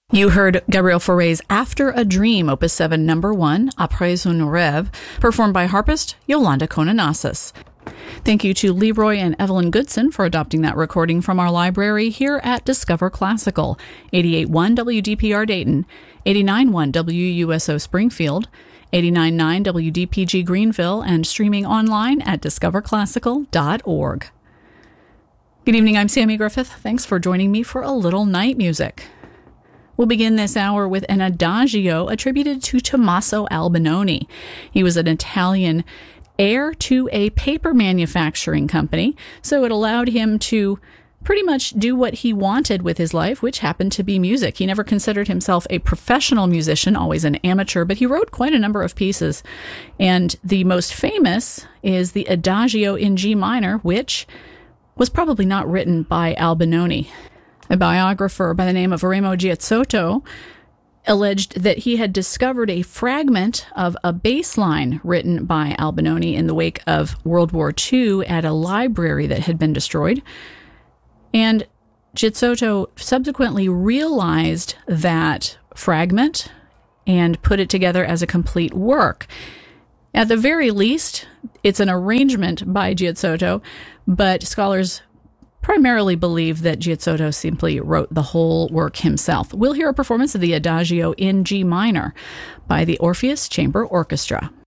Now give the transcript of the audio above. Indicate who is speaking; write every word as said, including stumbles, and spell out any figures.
Speaker 1: You heard Gabriel Fauré's After a Dream, Opus seven, number one, Après un rêve, performed by harpist Yolanda Kononassis. Thank you to Leroy and Evelyn Goodson for adopting that recording from our library here at Discover Classical, eighty-eight point one W D P R Dayton, eighty-nine point one W U S O Springfield, eighty-nine point nine W D P G Greenville, and streaming online at discover classical dot org. Good evening, I'm Sammy Griffith. Thanks for joining me for a little night music. We'll begin this hour with an adagio attributed to Tommaso Albinoni. He was an Italian heir to a paper manufacturing company, so it allowed him to pretty much do what he wanted with his life, which happened to be music. He never considered himself a professional musician, always an amateur, but he wrote quite a number of pieces. And the most famous is the Adagio in G minor, which was probably not written by Albinoni. A biographer by the name of Remo Giazzotto alleged that he had discovered a fragment of a bass line written by Albinoni in the wake of World War Two at a library that had been destroyed. And Giazzotto subsequently realized that fragment and put it together as a complete work. At the very least, it's an arrangement by Giazzotto, but scholars primarily believe that Giazzotto simply wrote the whole work himself. We'll hear a performance of the Adagio in G minor by the Orpheus Chamber Orchestra.